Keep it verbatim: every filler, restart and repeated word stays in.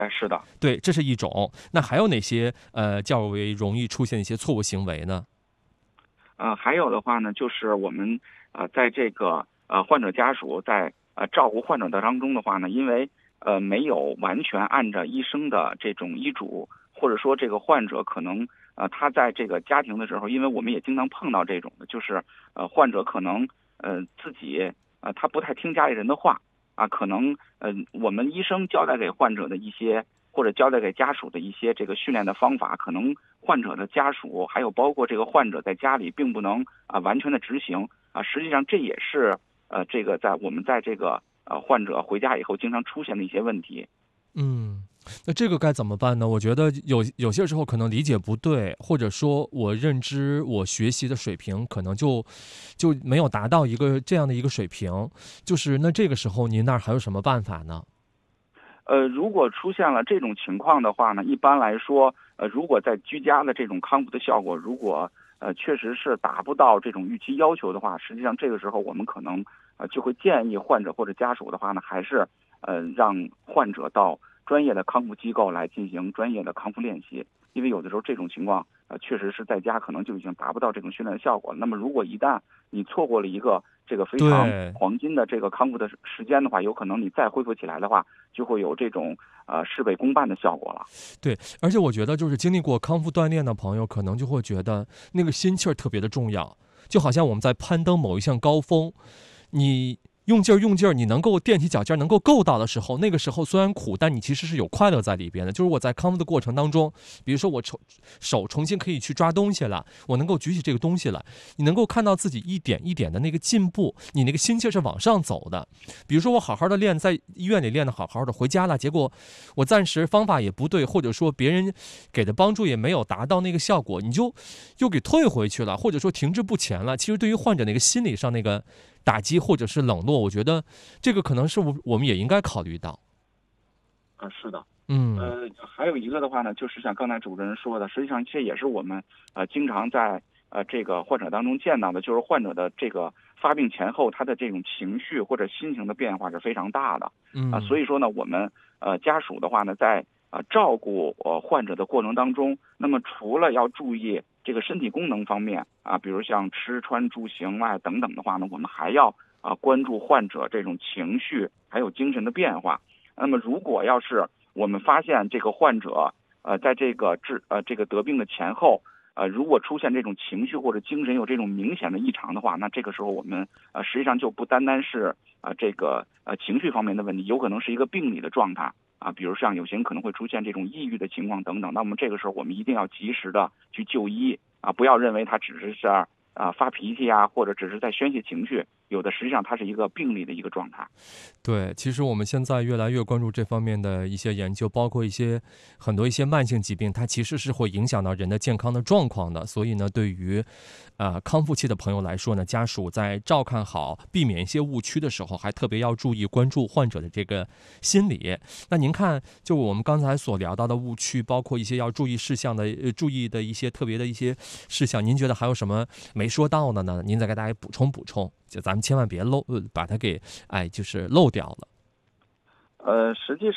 哎，是的。 对，这是一种。那还有哪些呃较为容易出现一些错误行为呢？ 呃，还有的话呢，就是我们呃在这个呃患者家属在呃照顾患者的当中的话呢，因为呃没有完全按照医生的这种医嘱，或者说这个患者可能呃他在这个家庭的时候，因为我们也经常碰到这种的，就是呃患者可能呃自己呃他不太听家里人的话啊，可能呃我们医生交代给患者的一些。或者交代给家属的一些这个训练的方法，可能患者的家属还有包括这个患者在家里并不能啊完全的执行啊，实际上这也是呃这个在我们在这个呃患者回家以后经常出现的一些问题。 嗯，那这个该怎么办呢？我觉得有有些时候可能理解不对，或者说我认知、我学习的水平可能就就没有达到一个这样的一个水平。就是那这个时候您那儿还有什么办法呢？ 呃，如果出现了这种情况的话呢，一般来说，呃，如果在居家的这种康复的效果，如果呃确实是达不到这种预期要求的话，实际上这个时候我们可能呃就会建议患者或者家属的话呢，还是呃让患者到专业的康复机构来进行专业的康复练习，因为有的时候这种情况呃确实是在家可能就已经达不到这种训练的效果。那么如果一旦你错过了一个这个非常对黄金的这个康复的时间的话，有可能你再恢复起来的话，就会有这种呃事倍功半的效果了。 对，而且我觉得就是经历过康复锻炼的朋友，可能就会觉得那个心气儿特别的重要，就好像我们在攀登某一项高峰，你用劲儿用劲儿，你能够踮起脚尖儿能够够到的时候，那个时候虽然苦，但你其实是有快乐在里边的。就是我在康复的过程当中，比如说我手手重新可以去抓东西了，我能够举起这个东西了，你能够看到自己一点一点的那个进步，你那个心气儿是往上走的。比如说我好好的练，在医院里练的好好的，回家了，结果我暂时方法也不对，或者说别人给的帮助也没有达到那个效果，你就又给退回去了，或者说停滞不前了。其实对于患者那个心理上那个打击或者是冷落，我觉得这个可能是我们也应该考虑到。 啊，是的。 嗯， 呃，还有一个的话呢，就是像刚才主持人说的，实际上这也是我们呃经常在呃这个患者当中见到的，就是患者的这个发病前后，他的这种情绪或者心情的变化是非常大的啊、 嗯， 所以说呢，我们呃家属的话呢，在啊、照顾呃患者的过程当中，那么除了要注意这个身体功能方面啊，比如像吃穿住行外等等的话呢，我们还要啊、关注患者这种情绪还有精神的变化。那么如果要是我们发现这个患者，呃，在这个治呃这个得病的前后，呃，如果出现这种情绪或者精神有这种明显的异常的话，那这个时候我们呃实际上就不单单是呃这个呃情绪方面的问题，有可能是一个病理的状态啊，比如像有些人可能会出现这种抑郁的情况等等。那么这个时候我们一定要及时的去就医啊，不要认为他只是在啊发脾气啊，或者只是在宣泄情绪，有的实际上它是一个病理的一个状态。 对，其实我们现在越来越关注这方面的一些研究，包括一些很多一些慢性疾病，它其实是会影响到人的健康的状况的。所以呢，对于呃康复期的朋友来说呢，家属在照看好、避免一些误区的时候，还特别要注意关注患者的这个心理。那您看，就我们刚才所聊到的误区，包括一些要注意事项的、呃、注意的一些特别的一些事项，您觉得还有什么没说到的呢？您再给大家补充补充，就咱们千万别漏，呃把它给哎就是漏掉了。 呃，实际上。